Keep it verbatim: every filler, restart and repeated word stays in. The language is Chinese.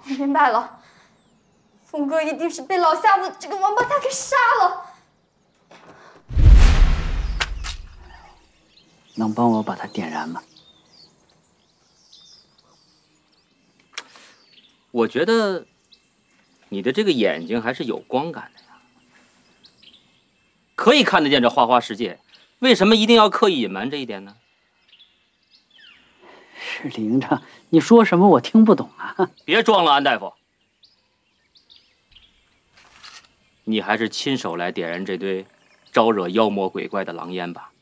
我明白了，峰哥一定是被老瞎子这个王八蛋给杀了。 能帮我把它点燃吗？ 我觉得你的这个眼睛还是有光感的呀，可以看得见这花花世界，为什么一定要刻意隐瞒这一点呢？ 是灵长，你说什么我听不懂啊！ 别装了，安大夫，你还是亲手来点燃这堆招惹妖魔鬼怪的狼烟吧。